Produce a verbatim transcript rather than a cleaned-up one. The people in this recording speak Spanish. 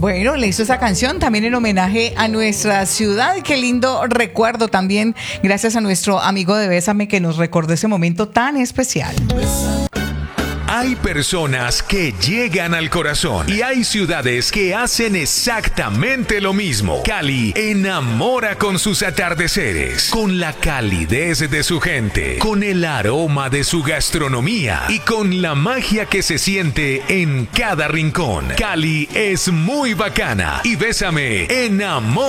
Bueno, le hizo esa canción también en homenaje a nuestra ciudad. Qué lindo recuerdo también, gracias a nuestro amigo de Bésame que nos recordó ese momento tan especial. Hay personas que llegan al corazón y hay ciudades que hacen exactamente lo mismo. Cali enamora con sus atardeceres, con la calidez de su gente, con el aroma de su gastronomía y con la magia que se siente en cada rincón. Cali es muy bacana y Bésame enamora.